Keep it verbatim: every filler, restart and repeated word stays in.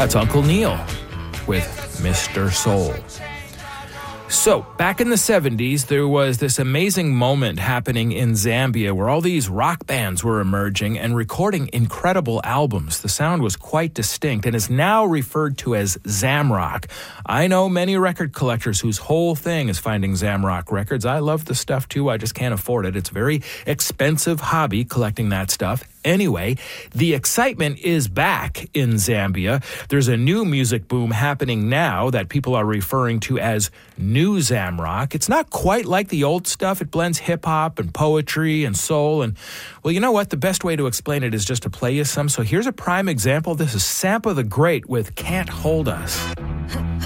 That's Uncle Neil with Mister Soul. So, back in the seventies, there was this amazing moment happening in Zambia where all these rock bands were emerging and recording incredible albums. The sound was quite distinct and is now referred to as Zamrock. I know many record collectors whose whole thing is finding Zamrock records. I love the stuff too, I just can't afford it. It's a very expensive hobby collecting that stuff. Anyway, the excitement is back in Zambia. There's a new music boom happening now that people are referring to as New Zamrock. It's not quite like the old stuff. It blends hip-hop and poetry and soul. And, well, you know what? The best way to explain it is just to play you some. So here's a prime example. This is Sampa the Great with Can't Hold Us.